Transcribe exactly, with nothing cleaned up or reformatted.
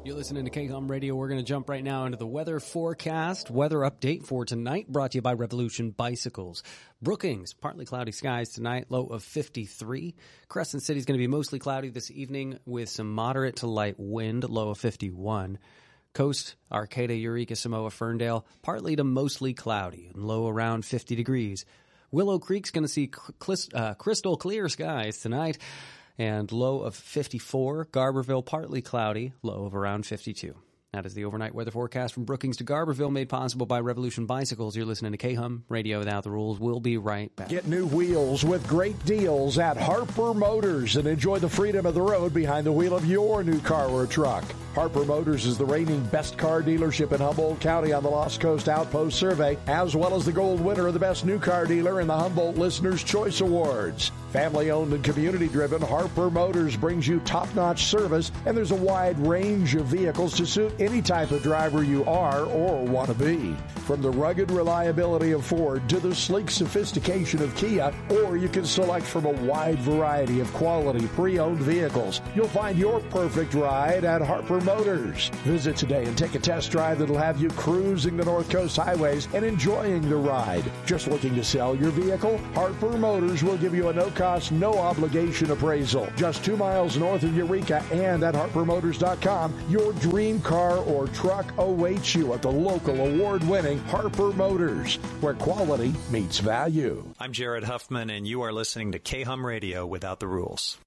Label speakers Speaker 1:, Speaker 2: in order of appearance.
Speaker 1: You're listening to K COM Radio. We're going to jump right now into the weather forecast. Weather update for tonight brought to you by Revolution Bicycles. Brookings, partly cloudy skies tonight, low of fifty-three. Crescent City is going to be mostly cloudy this evening with some moderate to light wind, low of fifty-one. Coast, Arcata, Eureka, Samoa, Ferndale, partly to mostly cloudy and low around fifty degrees. Willow Creek's going to see uh, crystal clear skies tonight and low of fifty-four. Garberville, partly cloudy, low of around fifty-two. That is the overnight weather forecast from Brookings to Garberville, made possible by Revolution Bicycles. You're listening to K HUM Radio Without the Rules. We'll be right back.
Speaker 2: Get new wheels with great deals at Harper Motors and enjoy the freedom of the road behind the wheel of your new car or truck. Harper Motors is the reigning best car dealership in Humboldt County on the Lost Coast Outpost Survey, as well as the gold winner of the best new car dealer in the Humboldt Listener's Choice Awards. Family-owned and community-driven, Harper Motors brings you top-notch service, and there's a wide range of vehicles to suit any type of driver you are or want to be. From the rugged reliability of Ford to the sleek sophistication of Kia, or you can select from a wide variety of quality pre-owned vehicles. You'll find your perfect ride at Harper Motors. Visit today and take a test drive that'll have you cruising the North Coast highways and enjoying the ride. Just looking to sell your vehicle? Harper Motors will give you a no-cost, no-obligation appraisal. Just two miles north of Eureka and at harper motors dot com, your dream car or truck awaits you at the local award-winning Harper Motors, where quality meets value.
Speaker 3: I'm Jared Huffman, and you are listening to K HUM Radio Without the Rules.